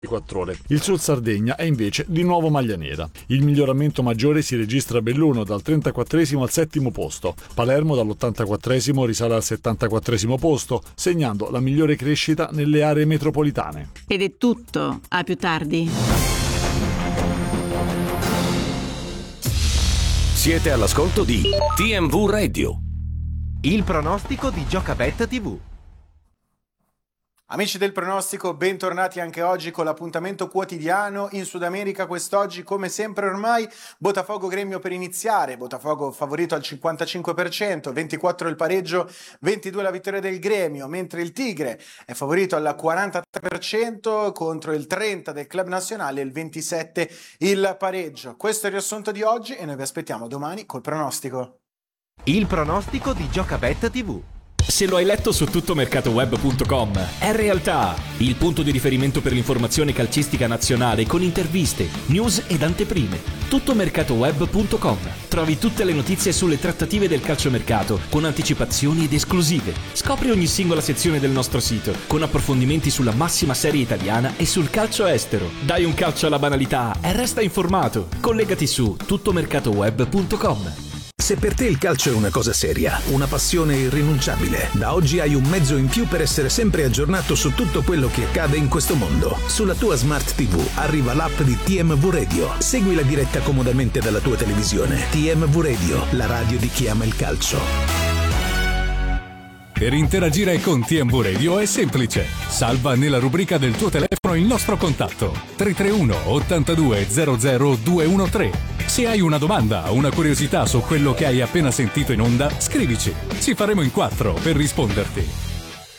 4 ore. Il Sul Sardegna è invece di nuovo maglia nera. Il miglioramento maggiore si registra a Belluno dal 34esimo al 7° posto. Palermo dall'84esimo risale al 74esimo posto, segnando la migliore crescita nelle aree metropolitane. Ed è tutto, a più tardi. Siete all'ascolto di TMV Radio. Il pronostico di Giocabet TV. Amici del pronostico, bentornati anche oggi con l'appuntamento quotidiano in Sud America. Quest'oggi, come sempre ormai, Botafogo Gremio per iniziare. Botafogo favorito al 55%, 24 il pareggio, 22 la vittoria del Gremio, mentre il Tigre è favorito al 43% contro il 30% del Club Nazionale e il 27% il pareggio. Questo è il riassunto di oggi e noi vi aspettiamo domani col pronostico. Il pronostico di Giocabet TV. Se lo hai letto su tuttomercatoweb.com, è realtà! Il punto di riferimento per l'informazione calcistica nazionale con interviste, news ed anteprime. Tuttomercatoweb.com. Trovi tutte le notizie sulle trattative del calciomercato con anticipazioni ed esclusive. Scopri ogni singola sezione del nostro sito con approfondimenti sulla massima serie italiana e sul calcio estero. Dai un calcio alla banalità e resta informato. Collegati su tuttomercatoweb.com. Se per te il calcio è una cosa seria, una passione irrinunciabile, da oggi hai un mezzo in più per essere sempre aggiornato su tutto quello che accade in questo mondo. Sulla tua Smart TV arriva l'app di TMV Radio. Segui la diretta comodamente dalla tua televisione. TMV Radio, la radio di chi ama il calcio. Per interagire con TMV Radio è semplice. Salva nella rubrica del tuo telefono il nostro contatto 331 82 00 213. Se hai una domanda o una curiosità su quello che hai appena sentito in onda, scrivici. Ci faremo in 4 per risponderti.